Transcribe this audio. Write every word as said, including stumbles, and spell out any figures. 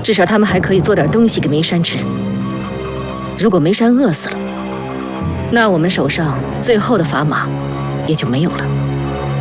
至少他们还可以做点东西给梅山吃。如果梅山饿死了，那我们手上最后的砝码也就没有了。